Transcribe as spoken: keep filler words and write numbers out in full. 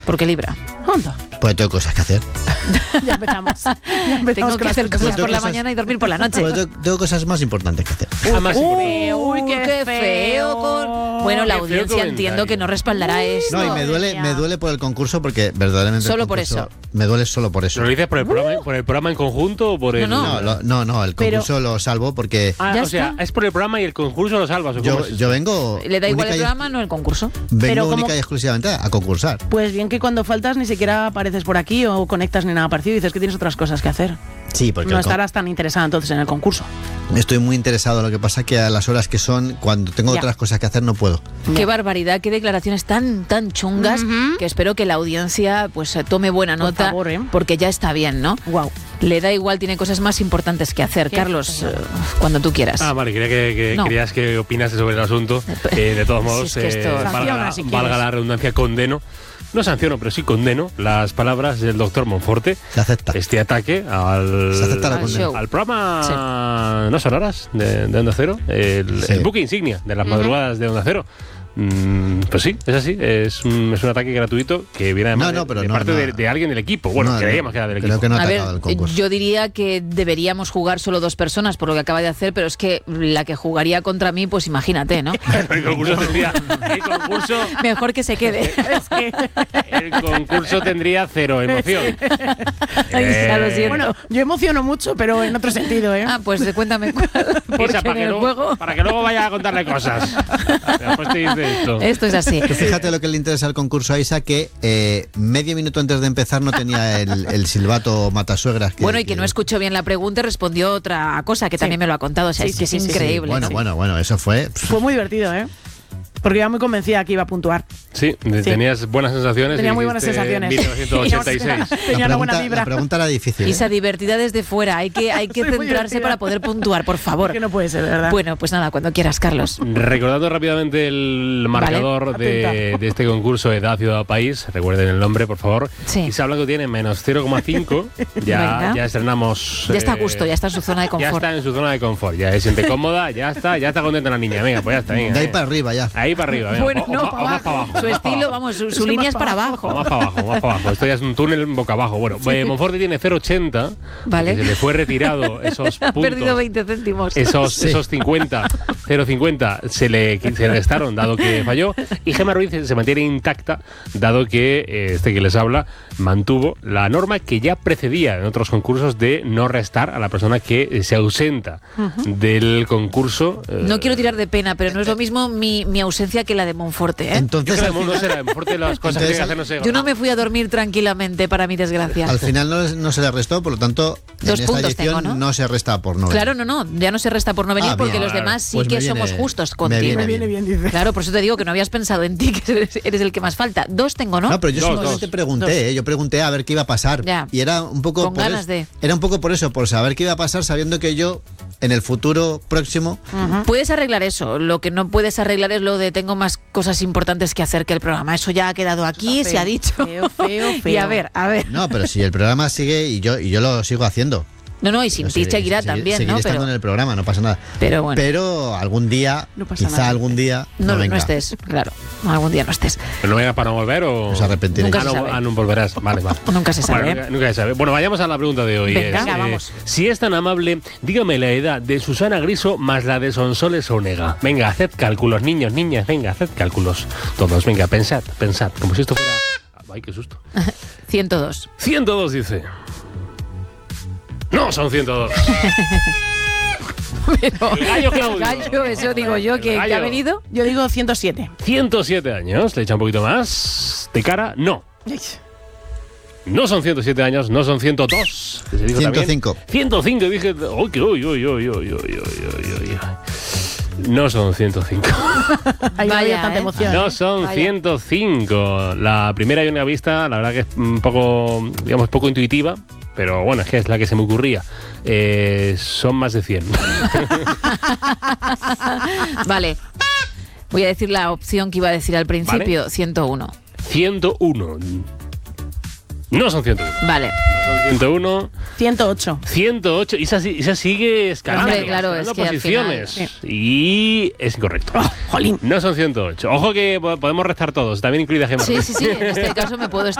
¿Por qué Libra? Anda. Pues tengo cosas que hacer. Ya empezamos. Ya empezamos Tengo que con hacer las cosas Pues tengo por la cosas- mañana y dormir por la noche. Pues tengo, tengo cosas más importantes que hacer. Ah, más importante. Uy, Uy, qué qué feo. Con... Bueno, la Qué feo audiencia comentario. entiendo que no respaldará esto. No, y me duele, me duele por el concurso porque verdaderamente el Solo por concurso- eso. Me duele solo por eso. ¿Lo dices por el programa, por el programa en conjunto o por el...? No, No, lo- no, no, el Pero- concurso lo salvo porque Ah, Ya o sea, está. es por el programa y el concurso lo salvas. ¿o cómo yo, es? yo vengo. Le da igual única el y- programa, no el concurso. Vengo Pero como- única y exclusivamente a concursar. Pues bien que cuando faltas ni siquiera apareces por aquí o conectas ni nada parecido y dices que tienes otras cosas que hacer. Sí, porque No el con- estarás tan interesada entonces en el concurso. estoy muy interesado. Lo que pasa es que a las horas que son, cuando tengo Ya. otras cosas que hacer, no puedo. Qué barbaridad, qué declaraciones tan tan chungas Ujú. que espero que la audiencia pues eh, tome buena Por nota favor, ¿eh? porque ya está bien, ¿no? Wow. Le da igual, tiene cosas más importantes que hacer. Qué Carlos, feo. eh, cuando tú quieras. Ah, vale, creía que, que No. creías que opinaste sobre el asunto. Eh, de todos Si modos, es que esto- eh, valga, Sanciona, la, si valga quieres. la redundancia, condeno. No sanciono, pero sí condeno las palabras del doctor Monforte. Se acepta. Este ataque al, Se acepta la Al condena. show. al programa No Sonoras de, de Onda Cero, el, Sí. el buque insignia de las madrugadas de Onda Cero. Mm, pues sí, es así, es un, es un ataque gratuito que viene además No, no, de- pero de, no, parte no. de, de alguien del equipo. Bueno, No, creíamos no, que era del creo equipo. que no ha A ver, atacado el concurso. yo diría que deberíamos jugar solo dos personas por lo que acaba de hacer, pero es que la que jugaría contra mí, pues imagínate, ¿no? El concurso tendría, el concurso, Mejor que se quede. Es que, el concurso tendría cero emoción. Ay, ya lo Eh, siento. bueno, yo emociono mucho, pero en otro sentido, ¿eh? Ah, pues cuéntame cuál. Porque Isa, en para, que el luego, juego para que luego vaya a contarle cosas. Después te dice esto. esto es así. Tú fíjate lo que le interesa al concurso a Isa, que eh, medio minuto antes de empezar no tenía el, el silbato matasuegras. Que, Bueno, y que no escuchó bien la pregunta y respondió otra cosa que también me lo ha contado. O sea, Sí, es que sí, es sí, sí, increíble. Bueno, ¿no? bueno, bueno, eso fue. Fue muy divertido, ¿eh? Porque iba muy convencida que iba a puntuar. Sí, tenías buenas sensaciones. Tenía y muy buenas dijiste sensaciones. mil novecientos ochenta y seis. Tenía la, una buena pregunta, vibra. la pregunta era difícil. ¿eh? Isa, divertida desde fuera. Hay que, hay que Soy muy centrarse divertida. para poder puntuar, por favor. Que no puede ser, de verdad. Bueno, pues nada, cuando quieras, Carlos. Recordando rápidamente el marcador de, atenta. de este concurso Edad, Ciudad, País, recuerden el nombre, por favor. Sí. Isa Blanco tiene menos cero coma cinco. Ya, Venga. ya estrenamos. Ya está a eh, gusto, ya está en su zona de Ya confort. está en su zona de confort, ya se siente cómoda, ya está, ya está contenta la niña. Venga, pues ya está. Venga, De ahí venga. para arriba ya. Ahí para arriba, venga. Bueno, o, no, o- o más para abajo. Su estilo, vamos, su, su Eso línea más es para para O abajo. más para abajo, más para abajo. Esto ya es un túnel boca abajo. Bueno, eh, Monforte tiene cero coma ochenta. Vale. porque Se le fue retirado esos Ha puntos. perdido veinte céntimos. Esos, Sí. esos cincuenta, cero coma cincuenta se le, se le restaron dado que falló, y Gemma Ruiz se mantiene intacta dado que eh, este que les habla mantuvo la norma que ya precedía en otros concursos de no restar a la persona que eh, se ausenta del concurso. eh, No quiero tirar de pena, pero no es lo mismo mi, mi ausencia que la de Monforte, ¿eh? Yo Entonces, creo al que no final, será Monforte las cosas que hay que hacer, no sé. Yo no me fui a dormir tranquilamente, para mi desgracia. al final no, no se le restó, por lo tanto, Dos en esta puntos edición tengo, ¿no? se resta por no venir. Claro, no, no, ya no se resta por no venir Ah, porque bien. los demás sí Pues me que viene- somos justos me contigo. viene Me viene bien, dice. Claro, por eso te digo que no habías pensado en ti, que eres, eres el que más falta. Dos tengo, ¿no? No, pero yo Dos, simplemente dos. pregunté, ¿eh? yo pregunté a ver qué iba a pasar. Ya. Y era un poco Con por ganas es- de. Era un poco por eso, por saber qué iba a pasar, sabiendo que yo en el futuro próximo Puedes arreglar eso. Lo que no puedes arreglar es lo de tengo más cosas importantes que hacer que el programa. Eso ya ha quedado aquí, Está se ha feo, dicho. feo, feo, Y feo. a ver, a ver. No, pero si el programa sigue y yo y yo lo sigo haciendo. No, no, y sin Yo ti seguiré- seguirá seguiré- también, seguiré ¿no? estando Pero, en el programa, no pasa nada. pero bueno, Pero algún día, No pasa quizá nada. algún día, no, no, no venga. estés, claro. Algún día no estés. ¿Pero no venga para no volver o...? Nos arrepentiréis. Nunca Ah, se no, sabe. ah, no volverás. Vale, vale. Nunca se sabe, Bueno, ¿eh? nunca, nunca se sabe. Bueno, vayamos a la pregunta de hoy. Venga, Es, venga, eh, vamos. Si es tan amable, dígame la edad de Susana Griso más la de Sonsoles Onega. Venga, haced cálculos, niños, niñas, venga, haced cálculos. Todos, venga, pensad, pensad. Como si esto fuera... Ay, qué susto. ciento dos. ciento dos dice. No, son ciento dos. Pero, El gallo Claudio. gallo, eso digo yo, que, El que ha gallo. venido. Yo digo ciento siete. ciento siete años, le echa un poquito más. De cara, no. No son ciento siete años, no son ciento dos. que se dijo ciento también. cinco. ciento cinco, dije. Uy, que uy, uy, uy, uy, uy, uy, uy, uy. No son ciento cinco. Ahí no Vaya, había tanta ¿eh? emoción. No son Vaya. ciento cinco. La primera y única vista, la verdad que es un poco, digamos, poco intuitiva. Pero bueno, es que es la que se me ocurría. Eh, son más de cien. Vale. Voy a decir la opción que iba a decir al principio, ciento uno. ciento uno. No son ciento uno. Vale. No son ciento uno. ciento ocho. ciento ocho. Isa, Isa sigue escalando. Hombre, claro, escalando es que al posiciones. final, Y es incorrecto. Oh, jolín. No son ciento ocho. Ojo que po- podemos restar todos, también incluida Gemma. Sí, sí, sí. En este caso me puedo